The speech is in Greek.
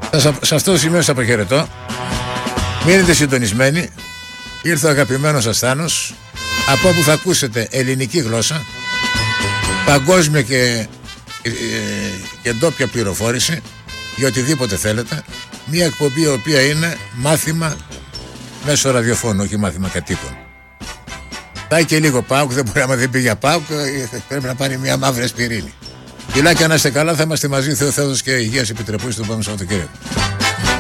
Σε αυτό το σημείο σας αποχαιρετώ. Μείνετε συντονισμένοι. Ήρθε ο αγαπημένος σας Θάνος. Από όπου θα ακούσετε ελληνική γλώσσα, παγκόσμια και ντόπια πληροφόρηση για οτιδήποτε θέλετε. Μια εκπομπή η οποία είναι μάθημα μέσω ραδιοφώνου, όχι μάθημα κατοίκων. Πάει και λίγο ΠΑΟΚ, δεν μπορεί, άμα δεν πήγε ΠΑΟΚ πρέπει να πάρει μια μαύρη ασπιρίνη. Φιλάκια, να είστε καλά, θα είμαστε μαζί, Θεό Θεόδος και υγείας επιτρεπούς, το επόμενο Σαββατοκύριακο.